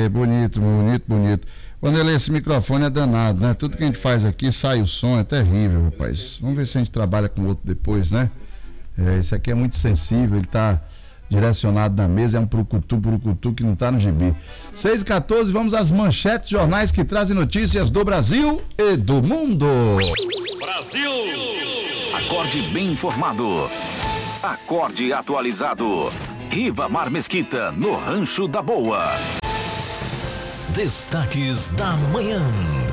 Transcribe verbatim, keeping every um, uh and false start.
bonito, bonito, bonito. Vanderlei, esse microfone é danado, né? Tudo que a gente faz aqui sai o som, é terrível, rapaz. Vamos ver se a gente trabalha com outro depois, né? É, esse aqui é muito sensível, ele tá direcionado na mesa, é um brucutu, brucutu que não tá no gibi. seis e quatorze, vamos às manchetes jornais que trazem notícias do Brasil e do mundo. Brasil! Acorde bem informado. Acorde atualizado. Rivamar Mesquita, no Rancho da Boa. Destaques da manhã.